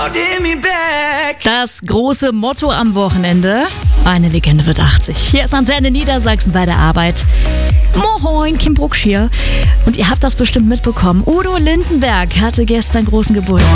Das große Motto am Wochenende: eine Legende wird 80. Hier ist Antenne Niedersachsen bei der Arbeit. Moin, Kim Brucksch hier. Und ihr habt das bestimmt mitbekommen. Udo Lindenberg hatte gestern großen Geburtstag.